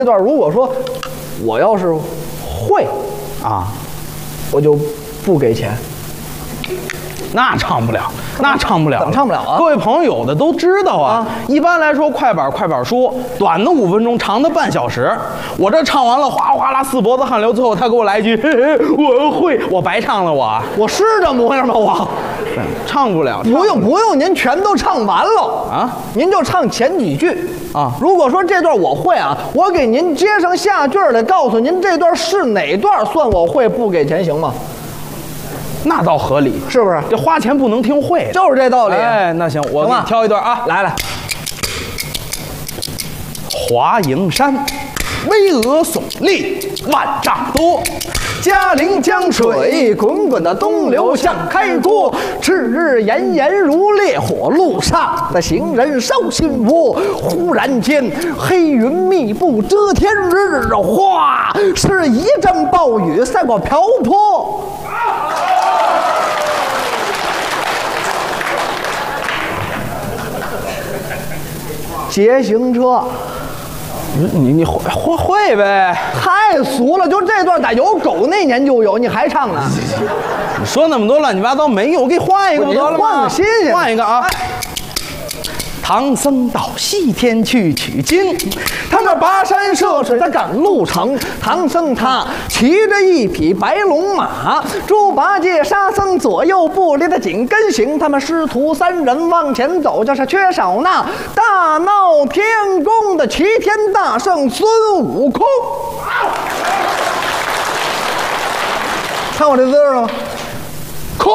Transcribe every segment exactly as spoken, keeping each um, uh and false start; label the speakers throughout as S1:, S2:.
S1: 这段如果说我要是会啊，我就不给钱。
S2: 那唱不了，那唱不了，
S1: 怎么唱不了啊？
S2: 各位朋友有的都知道啊。啊一般来说，快板快板说，短的五分钟，长的半小时。我这唱完了，哗哗啦四脖子汗流，最后他给我来一句嘿嘿我会，我白唱了我，
S1: 我是这模样吗？我
S2: 唱不了，
S1: 不用不用，您全都唱完了
S2: 啊，
S1: 您就唱前几句
S2: 啊。
S1: 如果说这段我会啊，我给您接上下句来，告诉您这段是哪段，算我会，不给钱行吗？
S2: 那倒合理，
S1: 是不是？
S2: 这花钱不能听会的，
S1: 就是这道理。
S2: 哎，那行，我给你挑一段啊，
S1: 来来。
S2: 华蓥山，巍峨耸立，万丈多。
S1: 嘉陵江水滚滚的东流向开锅，赤日炎炎如烈火，路上的行人烧心窝。忽然间，黑云密布遮天日，哗，是一阵暴雨赛过瓢泼。捷行车，
S2: 你你你会会会呗？
S1: 太俗了，就这段打有狗那年就有，你还唱呢？
S2: 你说那么多乱七八糟没用，我给你换一个不得了吗？
S1: 换个新鲜，
S2: 换一个啊！唐僧到西天去取经，
S1: 他那跋山涉水的赶路程。唐僧他骑着一匹白龙马，猪八戒沙僧左右不离的紧跟行。他们师徒三人往前走，就是缺少那大闹天宫的齐天大圣孙悟空。看我这姿势了吗？空。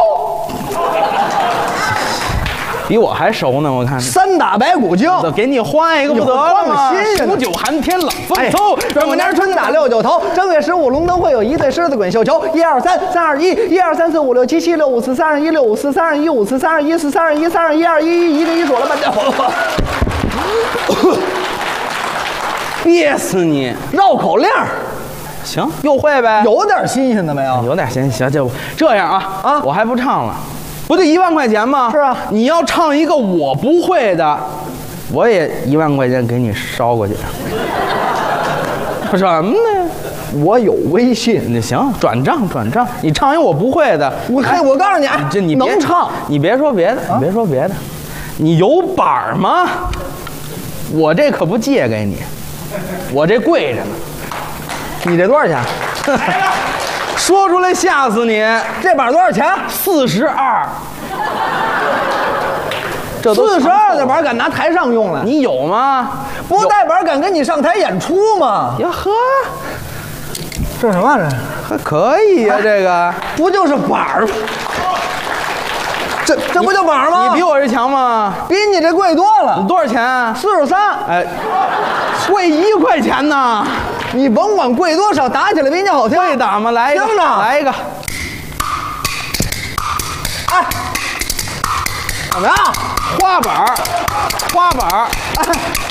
S2: 比我还熟呢，我看
S1: 三打白骨精，
S2: 给你换一个不得了吗？数九寒天冷风嗖，
S1: 转过年春打六九头，正月十五龙灯会有一对狮子滚绣球，一二三三二一，一二三四五六七七六五四三二一六五四三二一五四三二一四三二一三二一二一一一个一数了半天，
S2: 憋死你！
S1: 绕口令，
S2: 行，又会呗？
S1: 有点新鲜的没有？
S2: 有点新鲜，行，就这样啊
S1: 啊！
S2: 我还不唱了。不就一万块钱吗？
S1: 是啊，
S2: 你要唱一个我不会的，我也一万块钱给你捎过去。什么呢？
S1: 我有微信，
S2: 那行，转账转账。你唱一我不会的，
S1: 我嘿，我告诉你，
S2: 这你
S1: 能唱，
S2: 你别说别的，你别说别的，你有板吗？我这可不借给你，我这贵着呢。
S1: 你这多少钱？
S2: 说出来吓死你！
S1: 这板多少钱？
S2: 四十二。
S1: 这四十二的板敢拿台上用了？
S2: 你有吗？
S1: 不带板敢跟你上台演出吗？
S2: 呀呵，
S1: 这什么这？
S2: 还可以呀、啊，这个
S1: 不就是板吗？这这不就板吗？
S2: 你比我这强吗？
S1: 比你这贵多了。
S2: 你多少钱？
S1: 四十三。
S2: 哎，贵一块钱呢。
S1: 你甭管贵多少，打起来比你好听。
S2: 会打吗？来一个，
S1: 听着，
S2: 来一个。
S1: 哎，怎么样？
S2: 花板儿，花板儿。哎，